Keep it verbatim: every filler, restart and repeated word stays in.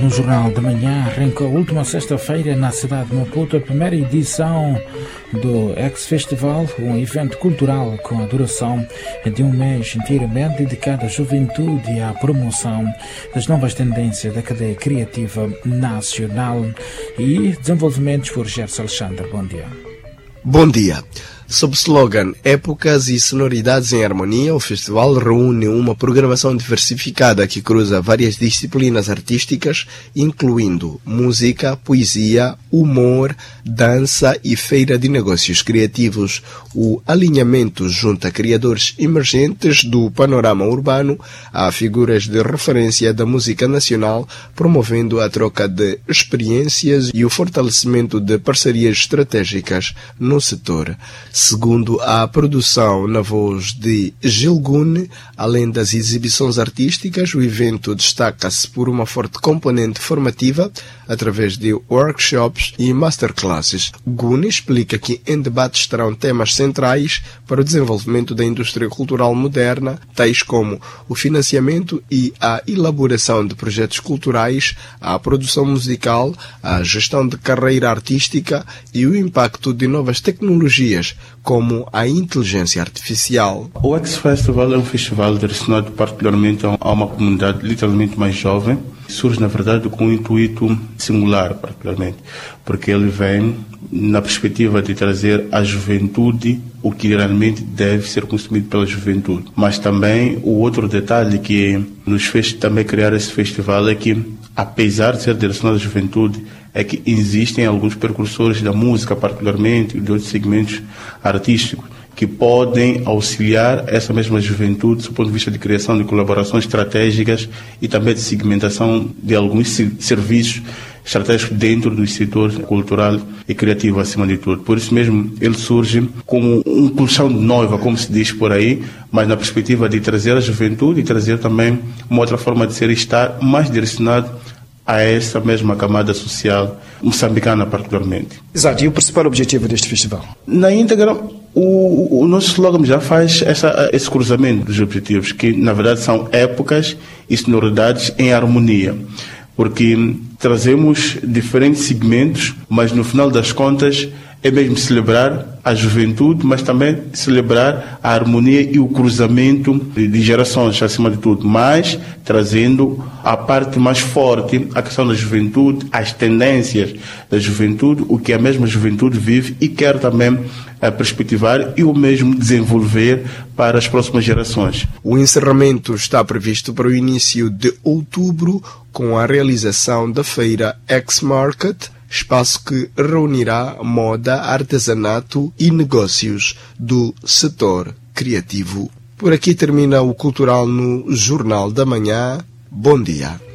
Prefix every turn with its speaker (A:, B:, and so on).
A: no Jornal da Manhã arrancou a última sexta-feira na cidade de Maputo a primeira edição do X-Festival, um evento cultural com a duração de um mês inteiramente dedicado à juventude e à promoção das novas tendências da cadeia criativa nacional e desenvolvimentos por Gerson Alexandre. Bom dia.
B: Bom dia. Sob o slogan Épocas e Sonoridades em Harmonia, o festival reúne uma programação diversificada que cruza várias disciplinas artísticas, incluindo música, poesia, humor, dança e feira de negócios criativos. O alinhamento junta criadores emergentes do panorama urbano a figuras de referência da música nacional, promovendo a troca de experiências e o fortalecimento de parcerias estratégicas no setor. Segundo a produção na voz de Gilgune, além das exibições artísticas, o evento destaca-se por uma forte componente formativa através de workshops e masterclasses. Gune explica que em debate estarão temas centrais para o desenvolvimento da indústria cultural moderna, tais como o financiamento e a elaboração de projetos culturais, a produção musical, a gestão de carreira artística e o impacto de novas tecnologias, como a inteligência artificial.
C: O X-Festival é um festival direcionado particularmente a uma comunidade literalmente mais jovem. Surge, na verdade, com um intuito singular, particularmente, porque ele vem na perspectiva de trazer à juventude o que realmente deve ser consumido pela juventude. Mas também o outro detalhe que nos fez também criar esse festival é que, apesar de ser direcionado à juventude, é que existem alguns precursores da música, particularmente, e de outros segmentos artísticos, que podem auxiliar essa mesma juventude do ponto de vista de criação de colaborações estratégicas e também de segmentação de alguns serviços estratégicos dentro do setor cultural e criativo, acima de tudo. Por isso mesmo, ele surge como um pulsão de noiva, como se diz por aí, mas na perspectiva de trazer a juventude e trazer também uma outra forma de ser e estar mais direcionado a essa mesma camada social moçambicana, particularmente.
D: Exato. E o principal objetivo deste festival?
C: Na íntegra, o, o nosso slogan já faz essa, esse cruzamento dos objetivos, que na verdade são épocas e sonoridades em harmonia, porque trazemos diferentes segmentos, mas no final das contas é mesmo celebrar a juventude, mas também celebrar a harmonia e o cruzamento de gerações, acima de tudo, mas trazendo a parte mais forte, a questão da juventude, as tendências da juventude, o que a mesma juventude vive e quer também a perspectivar e o mesmo desenvolver para as próximas gerações.
B: O encerramento está previsto para o início de outubro, com a realização da feira X-Market, espaço que reunirá moda, artesanato e negócios do setor criativo. Por aqui termina o Cultural no Jornal da Manhã. Bom dia.